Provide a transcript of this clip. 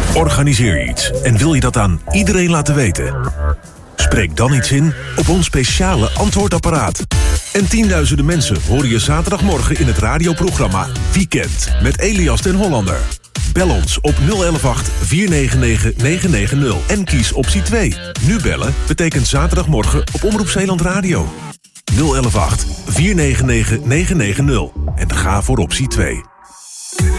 Organiseer iets en wil je dat aan iedereen laten weten? Spreek dan iets in op ons speciale antwoordapparaat. En tienduizenden mensen horen je zaterdagmorgen in het radioprogramma Weekend met Elias den Hollander. Bel ons op 0118 499 990 en kies optie 2. Nu bellen betekent zaterdagmorgen op Omroep Zeeland Radio. 0118 499 990 en ga voor optie 2.